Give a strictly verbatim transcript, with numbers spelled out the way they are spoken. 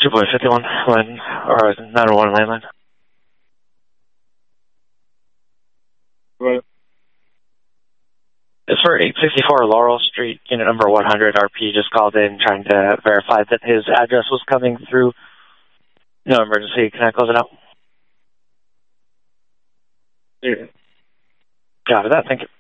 two point five one, line, or nine oh one landline. Right. It's for eight sixty-four Laurel Street, unit number one hundred. R P just called in trying to verify that his address was coming through. No emergency. Can I close it out? Yeah. Got it. Thank you.